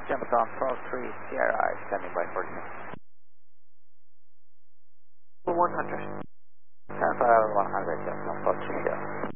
Jumped on 12-3 Sierra, standing by for you. 100. 10-5, 100, jumped on 12-3 Sierra.